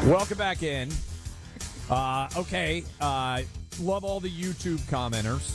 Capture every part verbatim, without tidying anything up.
Welcome back in. Uh, okay, uh, love all the YouTube commenters.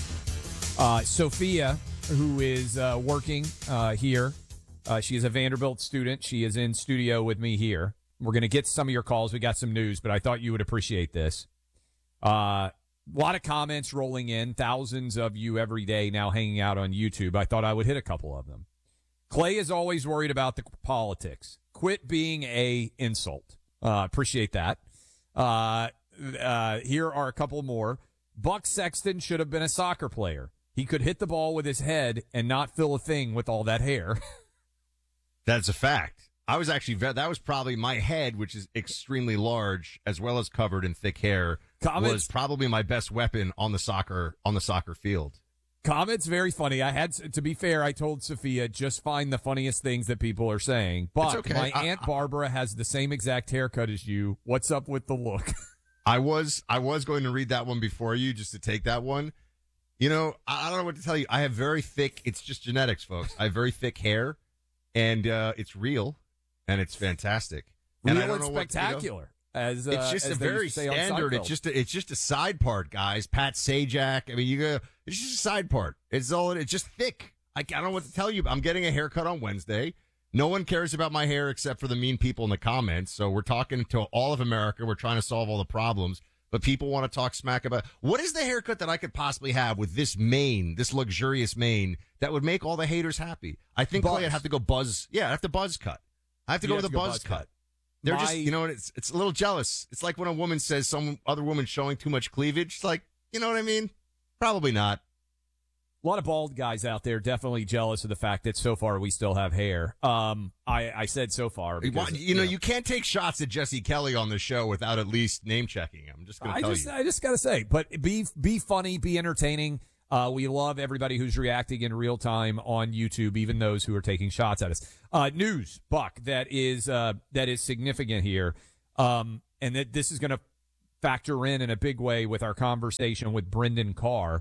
Uh, Sophia, who is uh, working uh, here, uh, she is a Vanderbilt student. She is in studio with me here. We're going to get some of your calls. We got some news, but I thought you would appreciate this. A uh, lot of comments rolling in, thousands of you every day now hanging out on YouTube. I thought I would hit a couple of them. Clay is always worried about the politics. Quit being a insult. Uh, appreciate that. Uh, uh, here are a couple more. Buck Sexton should have been a soccer player. He could hit the ball with his head and not fill a thing with all that hair. That's a fact. I was actually, that was probably my head, which is extremely large, as well as covered in thick hair, Comments, was probably my best weapon on the soccer, on the soccer field. Comments very funny. I had, to be fair, I told Sophia, just find the funniest things that people are saying. But okay. my I, Aunt I, Barbara has the same exact haircut as you. What's up with the look? I was, I was going to read that one before you, just to take that one. You know, I, I don't know what to tell you. I have very thick, it's just genetics, folks. I have very thick hair, and uh, it's real, and it's fantastic. Real and I don't and know what, spectacular. You know, As, uh, it's just as a very standard. It's just a, it's just a side part, guys. Pat Sajak. I mean, you go. It's just a side part. It's all. It's just thick. I, I don't know what to tell you. I'm getting a haircut on Wednesday. No one cares about my hair except for the mean people in the comments. So we're talking to all of America. We're trying to solve all the problems, but people want to talk smack about what is the haircut that I could possibly have with this mane, this luxurious mane that would make all the haters happy. I think Clay, I'd have to go buzz. Yeah, I have to buzz cut. I have to you go have with to a go buzz, buzz cut. cut. They're My, just, you know, it's it's a little jealous. It's like when a woman says some other woman showing too much cleavage. It's like, you know what I mean? Probably not. A lot of bald guys out there definitely jealous of the fact that so far we still have hair. Um, I, I said so far. Because, you, you know, know, you can't take shots at Jesse Kelly on the show without at least name checking him. I'm just going to tell just, you. I just got to say, but be be funny, be entertaining. Uh, we love everybody who's reacting in real time on YouTube, even those who are taking shots at us. Uh, news, Buck, that is uh, that is significant here, um, and that this is going to factor in in a big way with our conversation with Brendan Carr.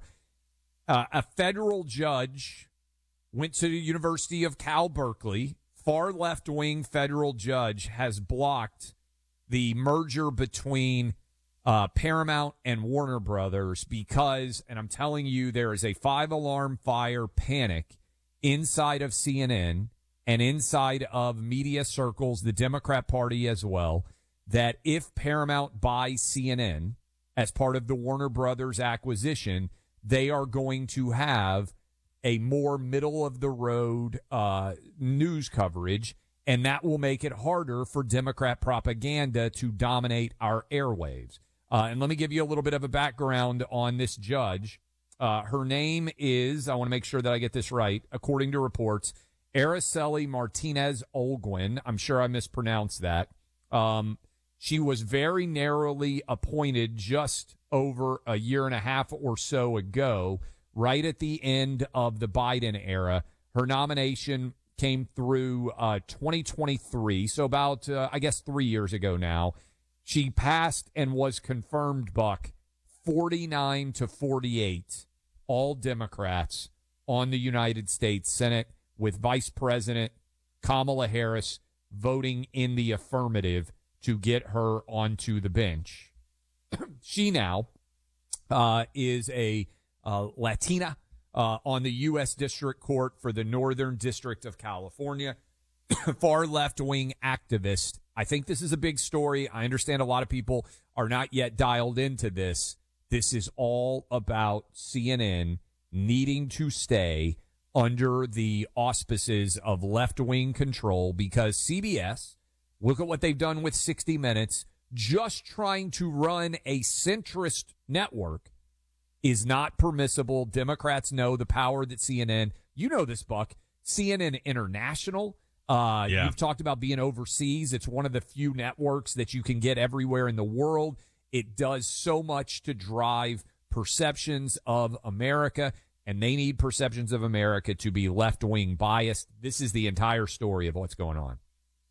Uh, a federal judge went to the University of Cal Berkeley. Far left-wing federal judge has blocked the merger between Uh, Paramount and Warner Brothers because, and I'm telling you, there is a five-alarm fire panic inside of C N N and inside of media circles, the Democrat Party as well, that if Paramount buys C N N as part of the Warner Brothers acquisition, they are going to have a more middle-of-the-road uh, news coverage, and that will make it harder for Democrat propaganda to dominate our airwaves. Uh, and let me give you a little bit of a background on this judge. Uh, her name is, I want to make sure that I get this right, according to reports, Araceli Martinez Olguin. I'm sure I mispronounced that. Um, she was very narrowly appointed just over a year and a half or so ago, right at the end of the Biden era. Her nomination came through uh, twenty twenty-three, so about, uh, I guess, three years ago now. She passed and was confirmed, Buck, forty-nine to forty-eight, all Democrats on the United States Senate, with Vice President Kamala Harris voting in the affirmative to get her onto the bench. She now uh, is a uh, Latina uh, on the U S District Court for the Northern District of California, far left-wing activist. I think this is a big story. I understand a lot of people are not yet dialed into this. This is all about C N N needing to stay under the auspices of left-wing control because C B S, look at what they've done with sixty minutes, just trying to run a centrist network is not permissible. Democrats know the power that C N N, you know this, Buck, C N N International, Uh, yeah. You've talked about being overseas. It's one of the few networks that you can get everywhere in the world. It does so much to drive perceptions of America, and they need perceptions of America to be left-wing biased. This is the entire story of what's going on.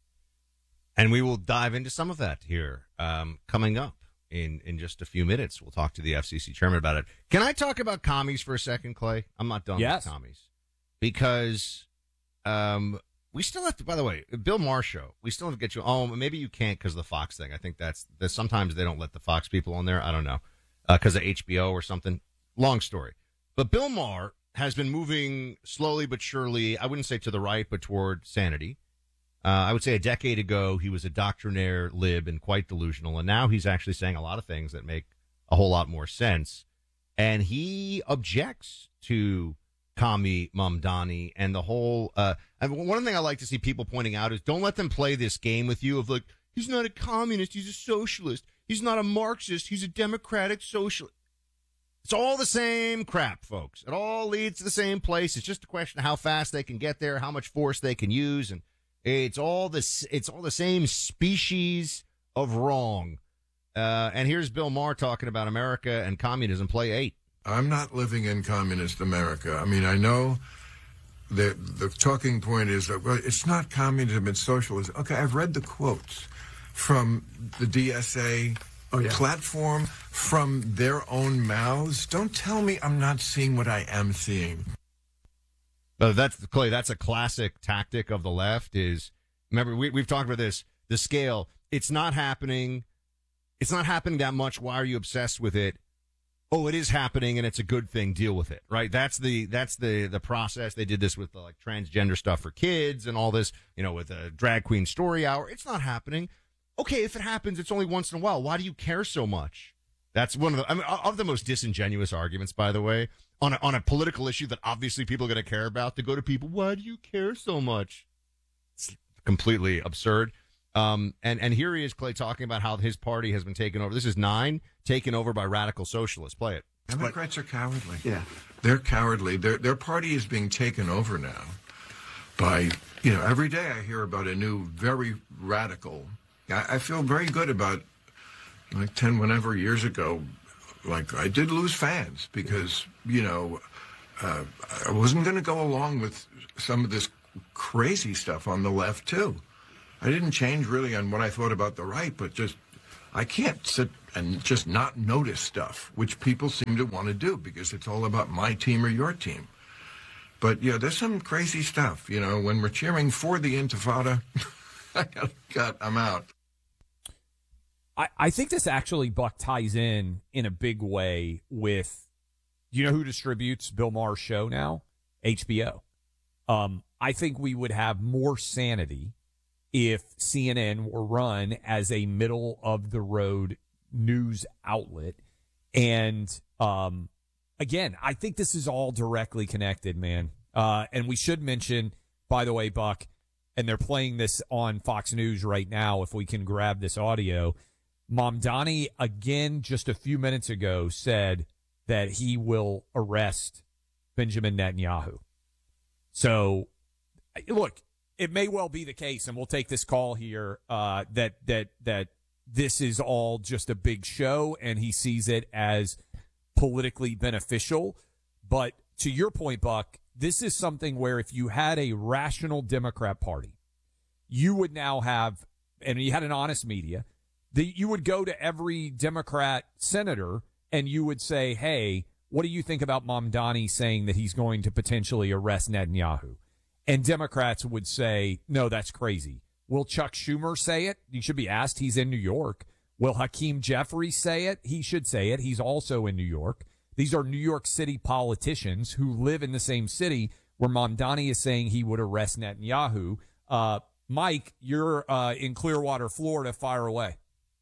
And we will dive into some of that here um, coming up in, in just a few minutes. We'll talk to the F C C chairman about it. Can I talk about commies for a second, Clay? I'm not done yes. with commies. Because um, we still have to, by the way, Bill Maher show, we still have to get you, oh, maybe you can't because of the Fox thing. I think that's, that sometimes they don't let the Fox people on there. I don't know. Because uh, of H B O or something. Long story. But Bill Maher has been moving slowly but surely, I wouldn't say to the right, but toward sanity. Uh, I would say a decade ago, he was a doctrinaire lib and quite delusional. And now he's actually saying a lot of things that make a whole lot more sense. And he objects to Kami Mamdani and the whole, uh, and one thing I like to see people pointing out is don't let them play this game with you of like, he's not a communist, he's a socialist. He's not a Marxist, he's a democratic socialist. It's all the same crap, folks. It all leads to the same place. It's just a question of how fast they can get there, how much force they can use, and it's all this, it's all the same species of wrong. Uh, and here's Bill Maher talking about America and communism, play eight. I'm not living in communist America. I mean, I know that the talking point is that, well, it's not communism, it's socialism. Okay, I've read the quotes from the D S A oh, yeah. platform, from their own mouths. Don't tell me I'm not seeing what I am seeing. But that's, Clay, that's a classic tactic of the left is, remember, we, we've talked about this, the scale. It's not happening. It's not happening that much. Why are you obsessed with it? Oh, it is happening, and it's a good thing. Deal with it, right? That's the that's the the process. They did this with the, like transgender stuff for kids and all this, you know, with a drag queen story hour. It's not happening. Okay, if it happens, it's only once in a while. Why do you care so much? That's one of the I mean, of the most disingenuous arguments, by the way, on a, on a political issue that obviously people are going to care about. To go to people, why do you care so much? It's completely absurd. Um, and, and here he is, Clay, talking about how his party has been taken over. This is nine, taken over by radical socialists. Play it. Democrats are cowardly. Yeah. They're cowardly. Their their party is being taken over now by, you know, every day I hear about a new, very radical. I, I feel very good about, like, ten, whenever years ago, like, I did lose fans because, you know, uh, I wasn't going to go along with some of this crazy stuff on the left, too. I didn't change really on what I thought about the right, but just I can't sit and just not notice stuff, which people seem to want to do because it's all about my team or your team. But, yeah, there's some crazy stuff. You know, when we're cheering for the Intifada, I got, I'm out. I, I think this actually, Buck, ties in in a big way with, you know who distributes Bill Maher's show now? H B O. Um, I think we would have more sanity if C N N were run as a middle-of-the-road news outlet. And, um, again, I think this is all directly connected, man. Uh, and we should mention, by the way, Buck, and they're playing this on Fox News right now, if we can grab this audio, Mamdani, again, just a few minutes ago, said that he will arrest Benjamin Netanyahu. So, look, it may well be the case, and we'll take this call here, uh, that that that this is all just a big show, and he sees it as politically beneficial. But to your point, Buck, this is something where if you had a rational Democrat Party, you would now have, and you had an honest media, the, you would go to every Democrat senator and you would say, hey, what do you think about Mamdani saying that he's going to potentially arrest Netanyahu? And Democrats would say, no, that's crazy. Will Chuck Schumer say it? You should be asked. He's in New York. Will Hakeem Jeffries say it? He should say it. He's also in New York. These are New York City politicians who live in the same city where Mamdani is saying he would arrest Netanyahu. Uh, Mike, you're uh, in Clearwater, Florida. Fire away.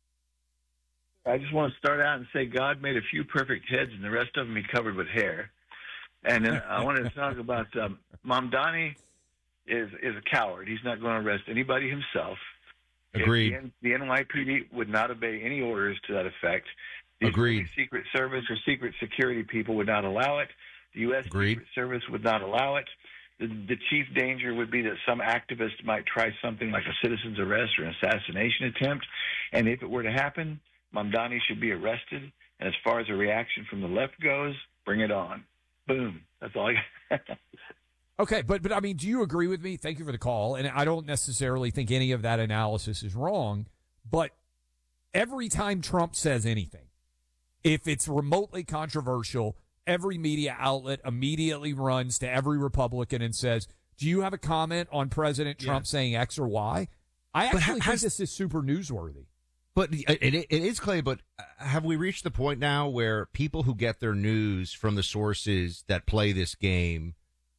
I just want to start out and say God made a few perfect heads and the rest of them he covered with hair. And then I wanted to talk about um, Mamdani. Is is a coward. He's not going to arrest anybody himself. Agreed. The, the N Y P D would not obey any orders to that effect. The Agreed. Secret Service or secret security people would not allow it. The U S Agreed. Secret Service would not allow it. The, the chief danger would be that some activist might try something like a citizen's arrest or an assassination attempt. And if it were to happen, Mamdani should be arrested. And as far as a reaction from the left goes, bring it on. Boom. That's all I got. Okay, but but I mean, do you agree with me? Thank you for the call. And I don't necessarily think any of that analysis is wrong, but every time Trump says anything, if it's remotely controversial, every media outlet immediately runs to every Republican and says, Do you have a comment on President Trump Yeah. saying X or Y? I But actually ha- think has- this is super newsworthy. But it, it, it is, Clay, but have we reached the point now where people who get their news from the sources that play this game,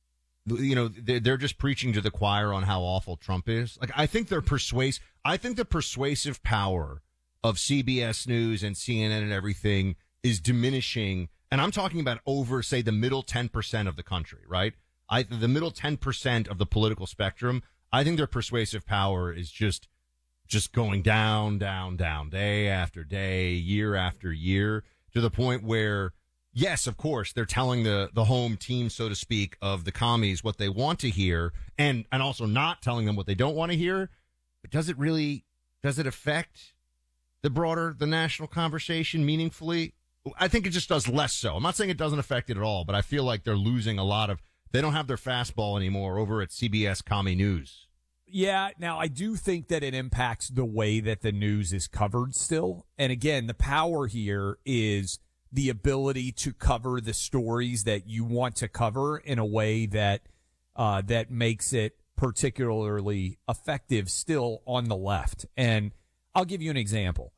you know, they're, they're just preaching to the choir on how awful Trump is? Like, I think they're persuasive. I think the persuasive power of C B S News and C N N and everything is diminishing. And I'm talking about over, say, the middle ten percent of the country, right? I, the middle ten percent of the political spectrum, I think their persuasive power is just just going down, down, down, day after day, year after year, to the point where, yes, of course, they're telling the, the home team, so to speak, of the commies what they want to hear, and, and also not telling them what they don't want to hear. But does it really, does it affect the broader, the national conversation meaningfully? I think it just does less so. I'm not saying it doesn't affect it at all, but I feel like they're losing a lot of, they don't have their fastball anymore over at C B S Commie News. Yeah, now I do think that it impacts the way that the news is covered still. And again, the power here is the ability to cover the stories that you want to cover in a way that uh, that makes it particularly effective still on the left. And I'll give you an example.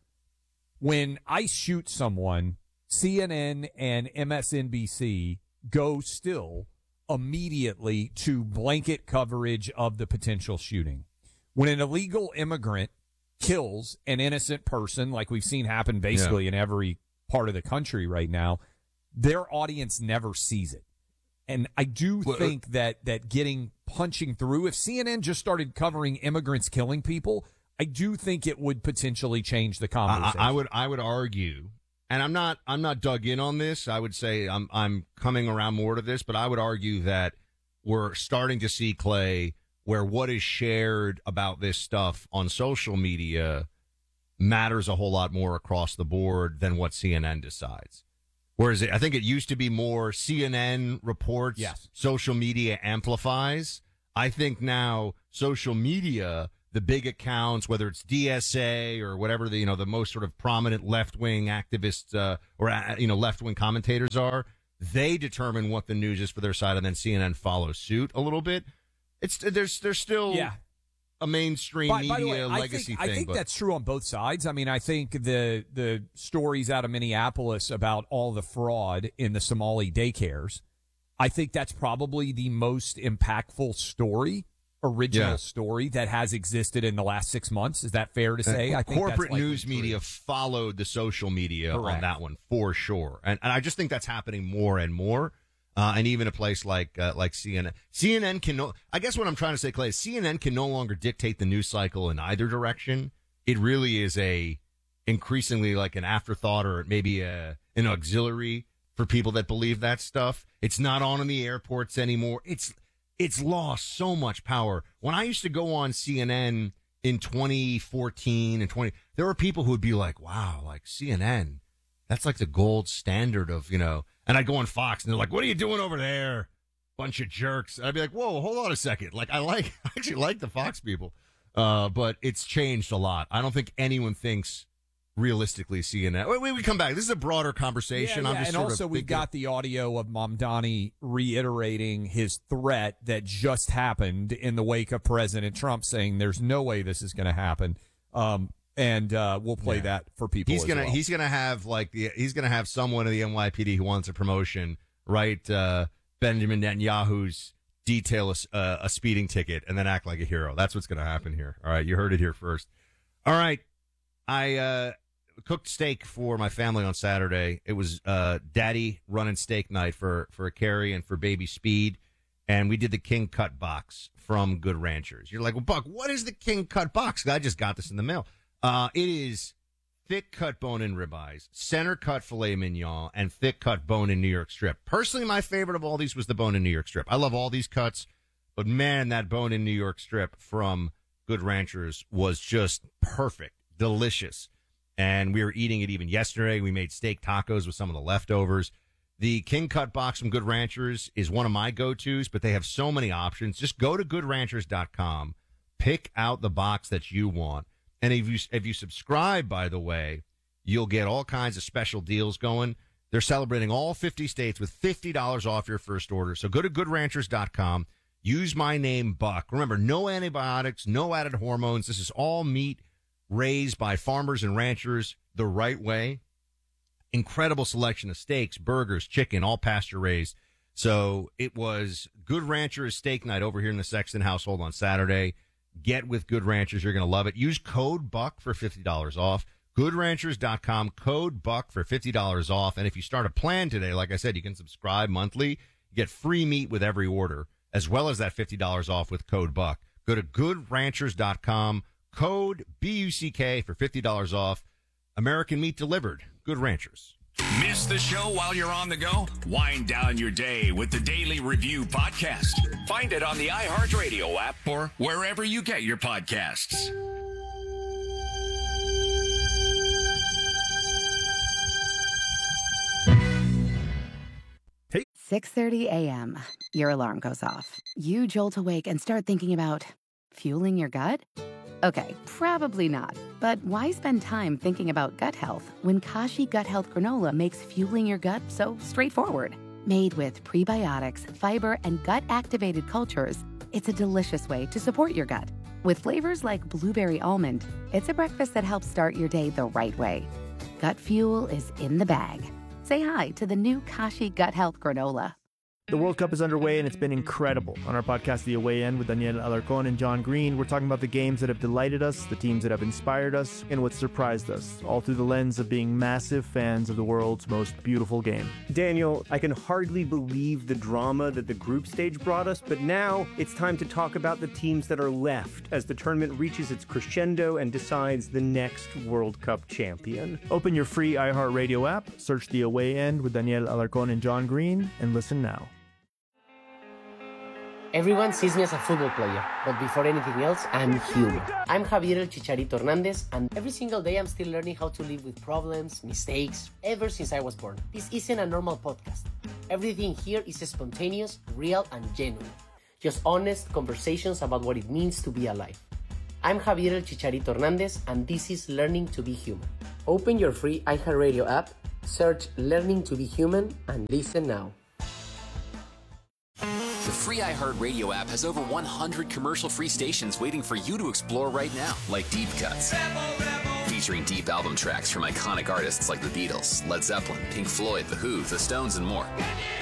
When I shoot someone, C N N and M S N B C go still immediately to blanket coverage of the potential shooting. When an illegal immigrant kills an innocent person, like we've seen happen basically yeah. in every part of the country right now, their audience never sees it. And I do well, think that that getting punching through, if C N N just started covering immigrants killing people, I do think it would potentially change the conversation. I, I would I would argue, and I'm not I'm not dug in on this. I would say I'm I'm coming around more to this, but I would argue that we're starting to see, Clay, where what is shared about this stuff on social media matters a whole lot more across the board than what C N N decides. Whereas it, I think it used to be more C N N reports, yes. social media amplifies. I think now social media, the big accounts, whether it's D S A or whatever the, you know, the most sort of prominent left-wing activists uh, or, uh, you know, left-wing commentators are, they determine what the news is for their side, and then C N N follows suit a little bit. It's there's there's still yeah. a mainstream by, media by the way, legacy I think, thing. I think but. that's true on both sides. I mean, I think the the stories out of Minneapolis about all the fraud in the Somali daycares, I think that's probably the most impactful story, original yeah. story that has existed in the last six months. Is that fair to say? Uh, I think corporate that's news true. media followed the social media Correct. on that one for sure, and, and I just think that's happening more and more. Uh, and even a place like uh, like C N N, C N N can no. I guess what I'm trying to say, Clay, is C N N can no longer dictate the news cycle in either direction. It really is a increasingly like an afterthought or maybe a, an auxiliary for people that believe that stuff. It's not on in the airports anymore. It's it's lost so much power. When I used to go on C N N in twenty fourteen and twenty, there were people who would be like, "Wow, like C N N, that's like the gold standard of, you know." And I'd go on Fox, and they're like, "What are you doing over there? Bunch of jerks." And I'd be like, "Whoa, hold on a second. Like, I like, I actually like the Fox people, uh, but it's changed a lot. I don't think anyone thinks realistically C N N." Wait, wait, we come back. This is a broader conversation. Yeah, I'm yeah. just and sort also of we've thinking- got the audio of Mamdani reiterating his threat that just happened in the wake of President Trump saying there's no way this is going to happen. Um, and uh, we'll play Yeah. that for people. He's as gonna well. he's gonna have like the he's gonna have someone in the N Y P D who wants a promotion, write uh, Benjamin Netanyahu's detail a, uh, a speeding ticket and then act like a hero. That's what's gonna happen here. All right, you heard it here first. All right, I uh, cooked steak for my family on Saturday. It was uh, Daddy running steak night for for Carrie and for baby Speed, and we did the King Cut box from Good Ranchers. You're like, well, Buck, what is the King Cut box? I just got this in the mail. Uh, it is thick cut bone-in ribeyes, center cut filet mignon, and thick cut bone-in New York strip. Personally, my favorite of all these was the bone-in New York strip. I love all these cuts, but man, that bone-in New York strip from Good Ranchers was just perfect, delicious. And we were eating it even yesterday. We made steak tacos with some of the leftovers. The King Cut box from Good Ranchers is one of my go-tos, but they have so many options. Just go to good ranchers dot com, pick out the box that you want. And if you if you subscribe, by the way, you'll get all kinds of special deals going. They're celebrating all fifty states with fifty dollars off your first order. So go to good ranchers dot com. Use my name, Buck. Remember, no antibiotics, no added hormones. This is all meat raised by farmers and ranchers the right way. Incredible selection of steaks, burgers, chicken, all pasture raised. So it was Good Ranchers steak night over here in the Sexton household on Saturday. Get with Good Ranchers. You're going to love it. Use code BUCK for fifty dollars off. good ranchers dot com, code BUCK for fifty dollars off. And if you start a plan today, like I said, you can subscribe monthly. You get free meat with every order, as well as that fifty dollars off with code BUCK. Go to good ranchers dot com, code B U C K for fifty dollars off. American meat delivered. Good Ranchers. Miss the show while you're on the go? Wind down your day with the Daily Review podcast. Find it on the iHeartRadio app or wherever you get your podcasts. six thirty a.m. Your alarm goes off. You jolt awake and start thinking about fueling your gut? Okay, probably not. But why spend time thinking about gut health when Kashi Gut Health Granola makes fueling your gut so straightforward? Made with prebiotics, fiber, and gut-activated cultures, it's a delicious way to support your gut. With flavors like blueberry almond, it's a breakfast that helps start your day the right way. Gut fuel is in the bag. Say hi to the new Kashi Gut Health Granola. The World Cup is underway, and it's been incredible. On our podcast, The Away End, with Daniel Alarcón and John Green, we're talking about the games that have delighted us, the teams that have inspired us, and what surprised us, all through the lens of being massive fans of the world's most beautiful game. Daniel, I can hardly believe the drama that the group stage brought us, but now it's time to talk about the teams that are left as the tournament reaches its crescendo and decides the next World Cup champion. Open your free iHeartRadio app, search The Away End with Daniel Alarcón and John Green, and listen now. Everyone sees me as a football player, but before anything else, I'm human. I'm Javier El Chicharito Hernandez, and every single day I'm still learning how to live with problems, mistakes, ever since I was born. This isn't a normal podcast. Everything here is spontaneous, real, and genuine. Just honest conversations about what it means to be alive. I'm Javier El Chicharito Hernandez, and this is Learning to Be Human. Open your free iHeartRadio app, search Learning to Be Human, and listen now. The free iHeartRadio app has over one hundred commercial-free stations waiting for you to explore right now, like Deep Cuts, featuring deep album tracks from iconic artists like the Beatles, Led Zeppelin, Pink Floyd, The Who, The Stones, and more.